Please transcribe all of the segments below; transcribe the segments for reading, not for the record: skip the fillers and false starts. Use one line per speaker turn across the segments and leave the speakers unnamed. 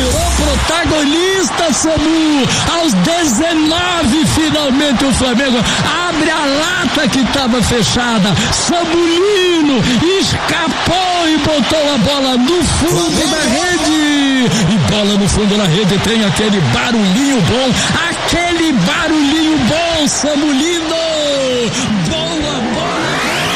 virou protagonista, Samu. Aos 19, finalmente o Flamengo abre a lata que estava fechada. Samulino escapou e botou a bola no fundo da rede. E bola no fundo da rede tem aquele barulhinho bom, Samulino. Boa bola.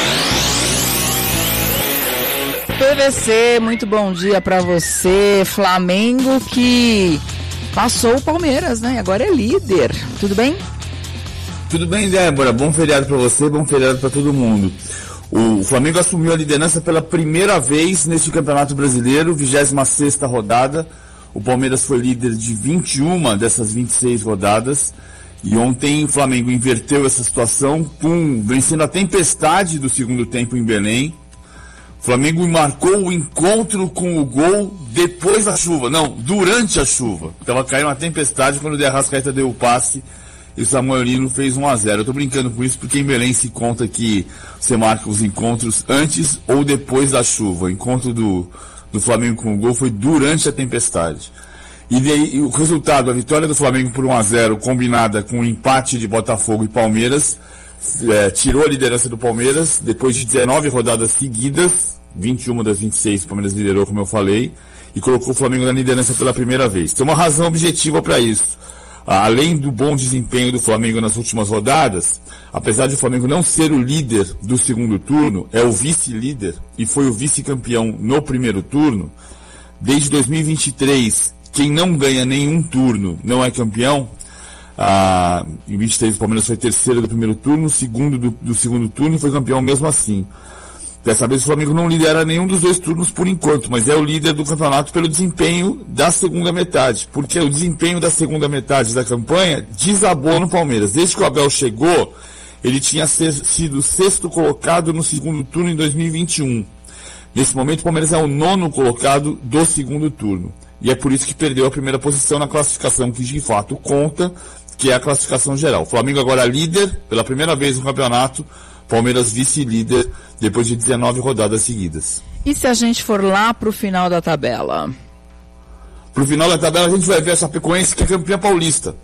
PVC, muito bom dia pra você. Flamengo que passou o Palmeiras, né? Agora é líder. Tudo bem?
Tudo bem, Débora. Bom feriado pra você, bom feriado pra todo mundo. O Flamengo assumiu a liderança pela primeira vez neste Campeonato Brasileiro, 26ª rodada. O Palmeiras foi líder de 21 dessas 26 rodadas. E ontem o Flamengo inverteu essa situação, vencendo a tempestade do segundo tempo em Belém. O Flamengo marcou o encontro com o gol depois da chuva, durante a chuva. Estava caindo uma tempestade quando o De Arrascaeta deu o passe e o Samuel Lino fez 1-0. Eu estou brincando com isso porque em Belém se conta que você marca os encontros antes ou depois da chuva. O encontro do Flamengo com o gol foi durante a tempestade. E daí, o resultado, a vitória do Flamengo por 1-0, combinada com o empate de Botafogo e Palmeiras, tirou a liderança do Palmeiras, depois de 19 rodadas seguidas, 21 das 26 o Palmeiras liderou, como eu falei, e colocou o Flamengo na liderança pela primeira vez. Tem uma razão objetiva para isso. Além do bom desempenho do Flamengo nas últimas rodadas, apesar de o Flamengo não ser o líder do segundo turno, é o vice-líder e foi o vice-campeão no primeiro turno. Desde 2023, quem não ganha nenhum turno não é campeão. Em 23 o Palmeiras foi terceiro do primeiro turno, segundo do segundo turno e foi campeão mesmo assim. Dessa vez o Flamengo não lidera nenhum dos dois turnos por enquanto, mas é o líder do campeonato pelo desempenho da segunda metade, porque o desempenho da segunda metade da campanha desabou no Palmeiras. Desde que o Abel chegou, ele tinha sido sexto colocado no segundo turno em 2021. Nesse momento o Palmeiras é o 9º colocado do segundo turno. E é por isso que perdeu a primeira posição na classificação que de fato conta, que é a classificação geral. O Flamengo agora líder pela primeira vez no campeonato, Palmeiras vice-líder depois de 19 rodadas seguidas.
E se a gente for lá pro final da tabela?
Pro final da tabela a gente vai ver a Chapecoense, que é campeã paulista.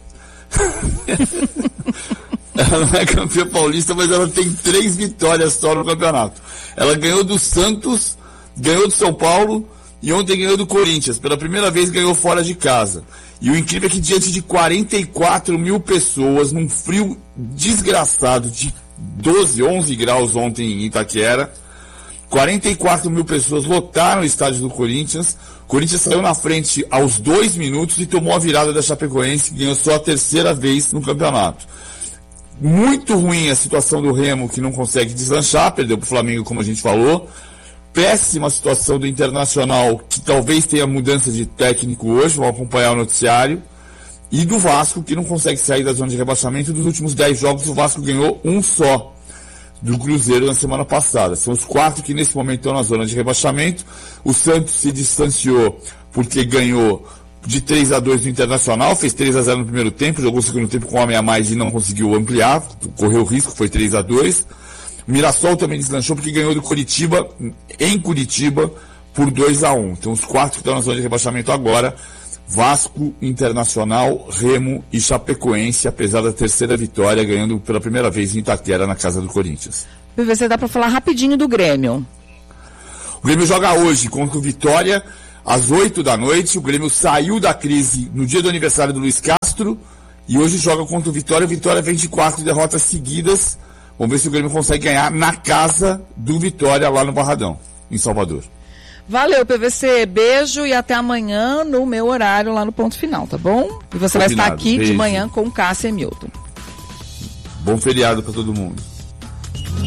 Ela não é campeã paulista, mas ela tem 3 vitórias só no campeonato. Ela ganhou do Santos, ganhou do São Paulo e ontem ganhou do Corinthians. Pela primeira vez ganhou fora de casa. E o incrível é que diante de 44 mil pessoas, num frio desgraçado de 11 graus ontem em Itaquera, 44 mil pessoas lotaram o estádio do Corinthians. O Corinthians saiu na frente aos 2 minutos e tomou a virada da Chapecoense, que ganhou só a terceira vez no campeonato. Muito ruim a situação do Remo, que não consegue deslanchar, perdeu para o Flamengo, como a gente falou. Péssima situação do Internacional, que talvez tenha mudança de técnico hoje, vamos acompanhar o noticiário. E do Vasco, que não consegue sair da zona de rebaixamento. Dos últimos 10 jogos, o Vasco ganhou um só do Cruzeiro na semana passada. São os 4 que nesse momento estão na zona de rebaixamento. O Santos se distanciou porque ganhou de 3-2 no Internacional, fez 3-0 no primeiro tempo, jogou o segundo tempo com um homem a mais e não conseguiu ampliar, correu risco, foi 3-2. O Mirassol também deslanchou porque ganhou do Curitiba, em Curitiba, por 2-1. Então os 4 que estão na zona de rebaixamento agora, Vasco, Internacional, Remo e Chapecoense, apesar da terceira vitória, ganhando pela primeira vez em Itaquera, na casa do Corinthians.
PVC, dá para falar rapidinho do Grêmio.
O Grêmio joga hoje contra o Vitória, às 8 da noite. O Grêmio saiu da crise no dia do aniversário do Luiz Castro e hoje joga contra o Vitória. O Vitória vem de 4 derrotas seguidas. Vamos ver se o Grêmio consegue ganhar na casa do Vitória, lá no Barradão, em Salvador.
Valeu, PVC. Beijo e até amanhã no meu horário lá no Ponto Final, tá bom? E você vai estar aqui de manhã com Cássia e Milton.
Bom feriado para todo mundo.